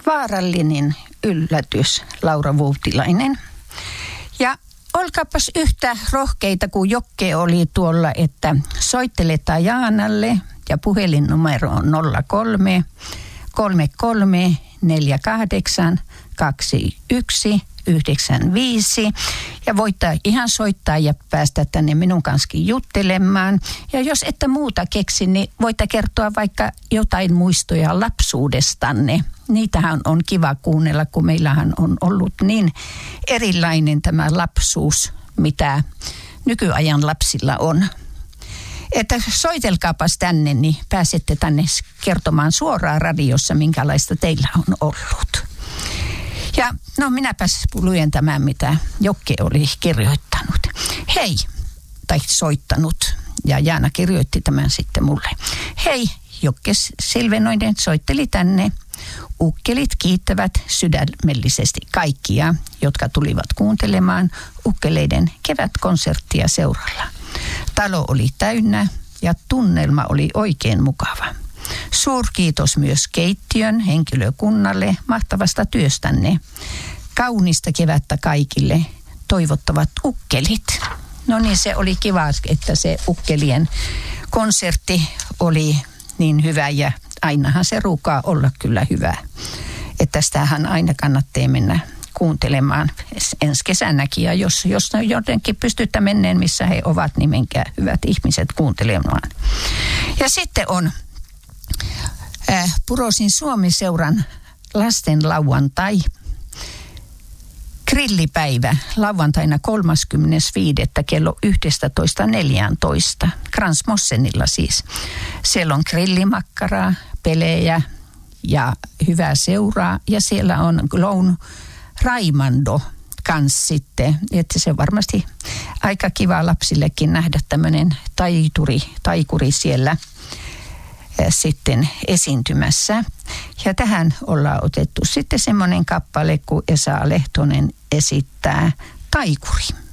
vaarallinen yllätys, Laura Voutilainen. Ja olkaapas yhtä rohkeita kuin Jokke oli tuolla, että soitteletaan Jaanalle ja puhelinnumero on 03 33 48 21 95 ja voitte ihan soittaa ja päästä tänne minun kanssakin juttelemaan. Ja jos ette muuta keksi, niin voitte kertoa vaikka jotain muistoja lapsuudestanne. Niitähän on kiva kuunnella, kun meillähän on ollut niin erilainen tämä lapsuus, mitä nykyajan lapsilla on. Että soitelkaapas tänne, niin pääsette tänne kertomaan suoraan radiossa, minkälaista teillä on ollut. Ja no minäpäs luen tämän, mitä Jokke oli kirjoittanut. Hei, tai soittanut. Ja Jaana kirjoitti tämän sitten mulle. Hei, Jokke Silvenoinen soitteli tänne. Ukkelit kiittävät sydämellisesti kaikkia, jotka tulivat kuuntelemaan ukkeleiden kevätkonserttia seuralla. Talo oli täynnä ja tunnelma oli oikein mukava. Suurkiitos myös keittiön henkilökunnalle mahtavasta työstänne. Kaunista kevättä kaikille, toivottavat ukkelit. No niin, se oli kiva, että se ukkelien konsertti oli niin hyvä ja ainahan se ruukaa olla kyllä hyvä. Että sitähän aina kannattaa mennä kuuntelemaan ensi kesänäkin. Ja jos jotenkin pystytte menneen, missä he ovat, niin menkää hyvät ihmiset kuuntelemaan. Ja sitten on Purosin Suomi-seuran lasten lauantai, grillipäivä, lauantaina 35. kello 11.14. Krans Mossenilla siis. Siellä on grillimakkaraa, pelejä ja hyvää seuraa. Ja siellä on Glown Raimando kanssa sitten. Että se on varmasti aika kiva lapsillekin nähdä tämmöinen taikuri siellä sitten esiintymässä. Ja tähän ollaan otettu sitten semmoinen kappale, kun Esa Lehtonen esittää Taikuri.